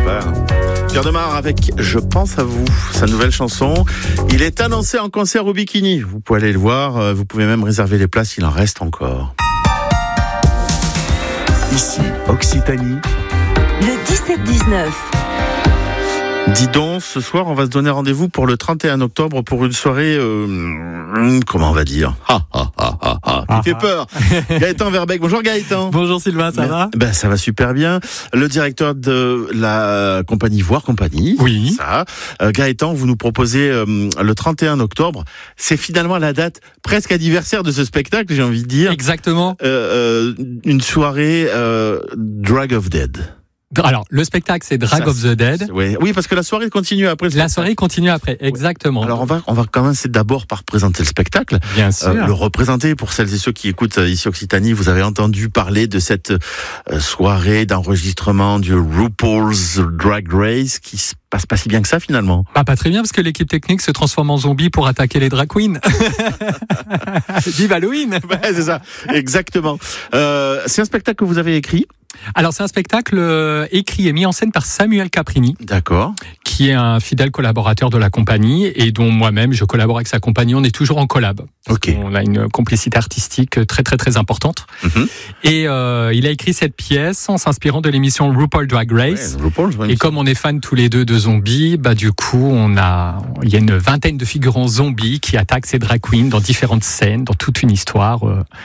super. Pierre Demar avec Je pense à vous, sa nouvelle chanson. Il est annoncé en concert au Bikini. Vous pouvez aller le voir, vous pouvez même réserver les places, il en reste encore. Ici, Occitanie. Le 17-19. Dis donc, ce soir, on va se donner rendez-vous pour le 31 octobre pour une soirée, comment on va dire, qui fait peur. Gaëtan Verbeek. Bonjour Gaëtan. Bonjour Sylvain, ça va ? Ben, ça va super bien. Le directeur de la compagnie Voir Compagnie. Oui. Ça. Gaëtan, vous nous proposez le 31 octobre. C'est finalement la date presque anniversaire de ce spectacle, j'ai envie de dire. Exactement. Une soirée Drag of Dead. Alors, le spectacle, c'est Drag of the Dead. Oui, parce que la soirée continue après. La soirée continue après, exactement. Alors, on va commencer d'abord par présenter le spectacle. Bien sûr. Le représenter pour celles et ceux qui écoutent ici Occitanie. Vous avez entendu parler de cette soirée d'enregistrement du RuPaul's Drag Race qui se passe pas si bien que ça finalement. Pas très bien parce que l'équipe technique se transforme en zombie pour attaquer les drag queens. Vive Halloween. Ouais, c'est ça, exactement. C'est un spectacle que vous avez écrit. Alors c'est un spectacle écrit et mis en scène par Samuel Caprini. D'accord. Qui est un fidèle collaborateur de la compagnie et dont moi-même je collabore avec sa compagnie. On est toujours en collab. Ok. On a une complicité artistique très très très importante. Mm-hmm. Et il a écrit cette pièce en s'inspirant de l'émission RuPaul Drag Race. Ouais, et comme on est fans tous les deux de zombies, du coup il y a une vingtaine de figurants zombies qui attaquent ces drag queens dans différentes scènes, dans toute une histoire.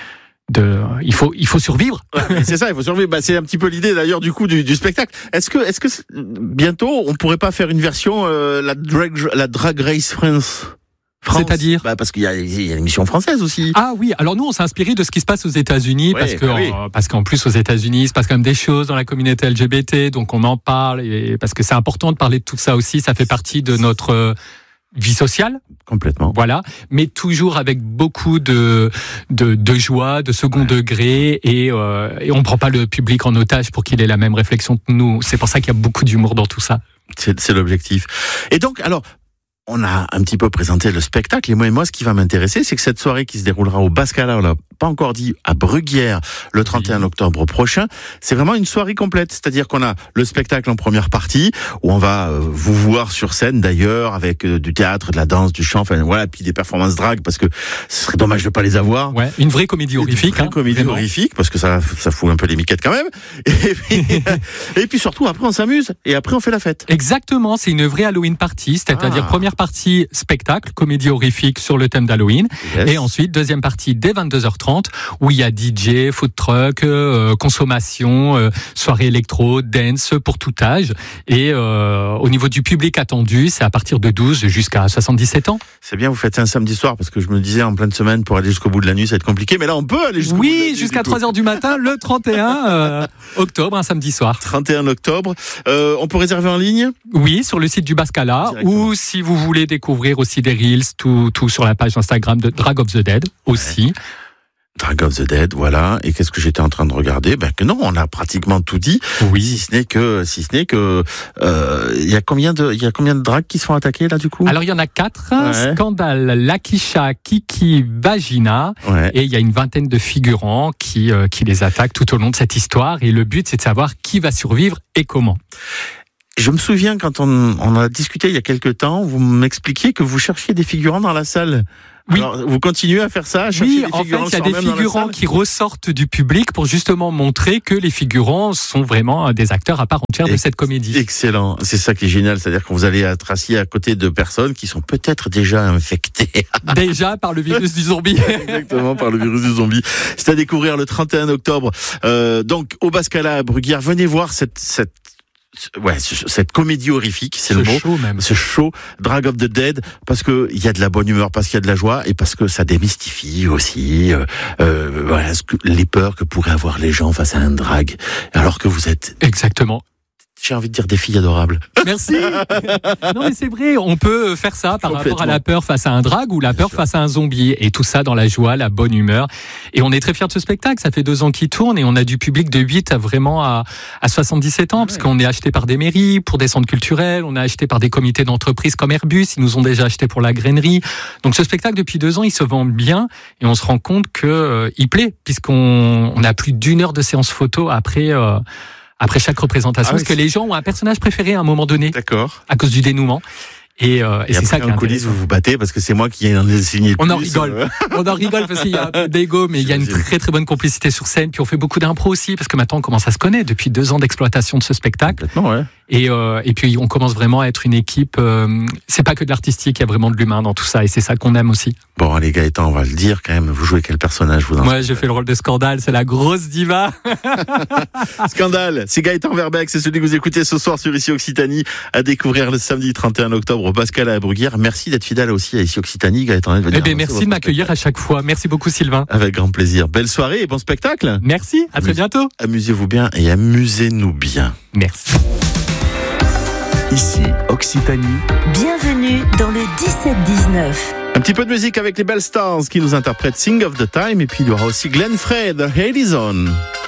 Il faut survivre. Ouais, c'est ça, il faut survivre. C'est un petit peu l'idée d'ailleurs du coup du spectacle. Est-ce que bientôt on pourrait pas faire une version la Drag Race France? C'est-à-dire parce qu'il y a l'émission française aussi. Ah oui, alors nous on s'est inspiré de ce qui se passe aux États-Unis parce qu'en plus aux États-Unis il se passe quand même des choses dans la communauté LGBT, donc on en parle et parce que c'est important de parler de tout ça aussi, ça fait partie de notre vie sociale. Complètement. Voilà, mais toujours avec beaucoup de joie, de second degré et on prend pas le public en otage pour qu'il ait la même réflexion que nous. C'est pour ça qu'il y a beaucoup d'humour dans tout ça. C'est l'objectif. Et donc, alors, on a un petit peu présenté le spectacle et moi, ce qui va m'intéresser, c'est que cette soirée qui se déroulera au Bascala, on l'a pas encore dit, à Bruguière, le 31 octobre prochain, c'est vraiment une soirée complète. C'est-à-dire qu'on a le spectacle en première partie, où on va vous voir sur scène d'ailleurs, avec du théâtre, de la danse, du chant, enfin voilà, puis des performances drag, parce que ce serait dommage de pas les avoir. Ouais, une vraie comédie horrifique. Une vraie comédie horrifique, parce que ça fout un peu les miquettes quand même. Et puis surtout, après on s'amuse, et après on fait la fête. Exactement, c'est une vraie Halloween party, c'est-à-dire première partie spectacle, comédie horrifique sur le thème d'Halloween, et ensuite deuxième partie dès 22h30 où il y a DJ, food truck, consommation, soirée électro, dance pour tout âge, et au niveau du public attendu, c'est à partir de 12 jusqu'à 77 ans. C'est bien, vous faites ça un samedi soir, parce que je me disais en pleine semaine pour aller jusqu'au bout de la nuit, ça va être compliqué, mais là on peut aller jusqu'au bout de la nuit. Oui, jusqu'à 3h du matin, le 31 octobre, un samedi soir. 31 octobre, on peut réserver en ligne ? Oui, sur le site du Bascala, ou si vous voulez découvrir aussi des Reels, tout sur la page Instagram de Drag of the Dead aussi. Ouais. Drag of the Dead, voilà. Et qu'est-ce que j'étais en train de regarder ? Que non, on a pratiquement tout dit. Oui. Si ce n'est que, il y a combien de drags qui se font attaquer là du coup ? Alors il y en a 4. Ouais. Scandale, Lakisha, Kiki, Vagina. Ouais. Et il y a une vingtaine de figurants qui les attaquent tout au long de cette histoire. Et le but, c'est de savoir qui va survivre et comment. Je me souviens quand on a discuté il y a quelques temps, vous m'expliquiez que vous cherchiez des figurants dans la salle. Oui. Alors, vous continuez à faire ça, à chercher des figurants. En fait, il y a des figurants qui ressortent du public pour justement montrer que les figurants sont vraiment des acteurs à part entière de cette comédie. Excellent. C'est ça qui est génial. C'est-à-dire que vous allez être assis à côté de personnes qui sont peut-être déjà infectées. Déjà par le virus du zombie. Exactement, par le virus du zombie. C'est à découvrir le 31 octobre. Donc, au Bascala à Bruguière, venez voir cette comédie horrifique, c'est le mot. Ce show, Drag of the Dead, parce que il y a de la bonne humeur, parce qu'il y a de la joie, et parce que ça démystifie aussi, les peurs que pourraient avoir les gens face à un drag, alors que vous êtes... Exactement. J'ai envie de dire des filles adorables. Merci. Non mais c'est vrai, on peut faire ça par rapport à la peur face à un drag ou la peur face à un zombie. Et tout ça dans la joie, la bonne humeur. Et on est très fiers de ce spectacle. Ça fait 2 ans qu'il tourne et on a du public de 8 à 77 ans. Parce qu'on est acheté par des mairies, pour des centres culturels. On est acheté par des comités d'entreprise comme Airbus. Ils nous ont déjà acheté pour la grainerie. Donc ce spectacle, depuis 2 ans, il se vend bien. Et on se rend compte qu'il plaît. Puisqu'on a plus d'1 heure de séance photo après après chaque représentation, parce que les gens ont un personnage préféré à un moment donné, D'accord. à cause du dénouement. Et c'est ça qui est en coulisses, vous vous battez parce que c'est moi qui en ai signé le plus. On en rigole. On en rigole parce qu'il y a un peu d'ego, mais il y a une très très bonne complicité sur scène. Puis on fait beaucoup d'impro aussi parce que maintenant on commence à se connaître depuis 2 ans d'exploitation de ce spectacle. Ouais. Et puis on commence vraiment à être une équipe. C'est pas que de l'artistique, il y a vraiment de l'humain dans tout ça et c'est ça qu'on aime aussi. Bon, allez Gaëtan, on va le dire quand même. Vous jouez quel personnage Moi, j'ai fait le rôle de Scandale. C'est la grosse diva. Scandale, c'est Gaëtan Verbeek, c'est celui que vous écoutez ce soir sur Ici Occitanie, à découvrir le samedi 31 octobre au Pascal à Bruguière. Merci d'être fidèle aussi à Ici Occitanie, Gaëtan. Merci de m'accueillir à chaque fois. Merci beaucoup Sylvain. Avec grand plaisir. Belle soirée et bon spectacle. Merci, à très bientôt. Amusez-vous bien et amusez-nous bien. Merci. Ici Occitanie. Bienvenue dans le 17-19. Un petit peu de musique avec les Bell Stars qui nous interprètent Sing of the Time et puis il y aura aussi Glenn Frey, The Hades On.